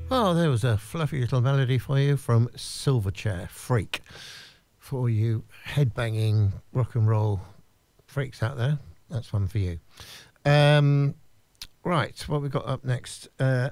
Oh, there was a fluffy little melody for you from Silverchair Freak. For you headbanging rock and roll freaks out there, that's one for you. Right, what we got up next? A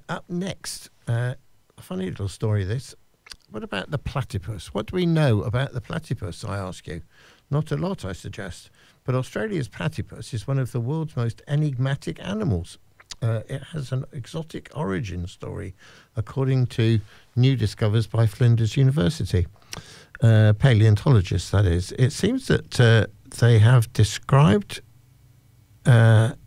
funny little story this. What about the platypus? What do we know about the platypus, I ask you? Not a lot, I suggest. But Australia's platypus is one of the world's most enigmatic animals. It has an exotic origin story, according to new discoveries by Flinders University. Paleontologists, that is. It seems that they have described rare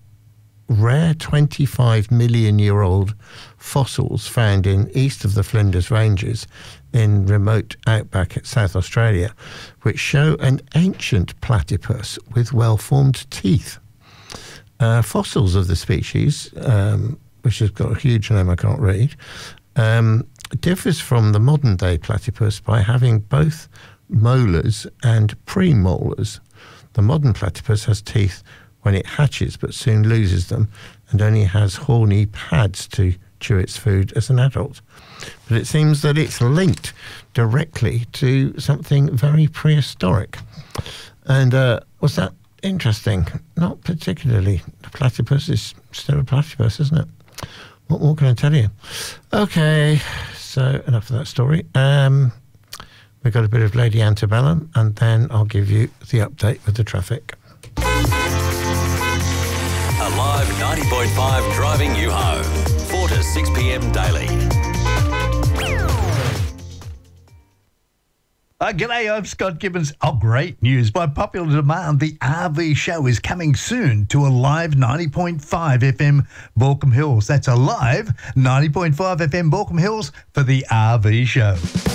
25-million-year-old fossils found in east of the Flinders Ranges in remote outback at South Australia, which show an ancient platypus with well-formed teeth. Fossils of the species, which has got a huge name I can't read, differs from the modern-day platypus by having both molars and premolars. The modern platypus has teeth when it hatches but soon loses them and only has horny pads to chew its food as an adult. But it seems that it's linked directly to something very prehistoric. And was that interesting? Not particularly. The platypus is still a platypus, isn't it? What more can I tell you? Okay, so enough of that story. We've got a bit of Lady Antebellum, and then I'll give you the update with the traffic. Alive 90.5 driving you home. 4 to 6 p.m. daily. G'day, I'm Scott Gibbons. Oh, great news. By popular demand, the RV show is coming soon to Alive 90.5 FM Baulkham Hills. That's Alive 90.5 FM Baulkham Hills for the RV show.